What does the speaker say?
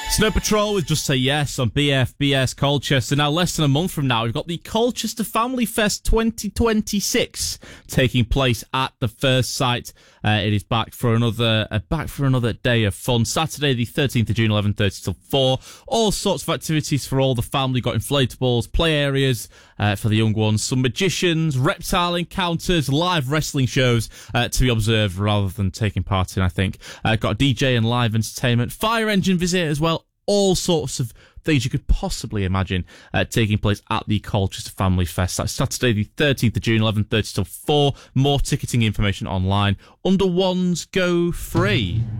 Snow Patrol with Just Say Yes on BFBS Colchester. Now, less than a month from now, we've got the Colchester Family Fest 2026 taking place at the First Sight. It is back for another day of fun. Saturday, the 13th of June, 11:30 till 4. All sorts of activities for all the family. Got inflatables, play areas for the young ones, some magicians, reptile encounters, live wrestling shows to be observed rather than taking part in, I think. Got a DJ and live entertainment, fire engine visit as well. All sorts of things you could possibly imagine taking place at the Colchester Family Fest. That's Saturday the 13th of June, 11:30 till 4. More ticketing information online under Ones Go Free.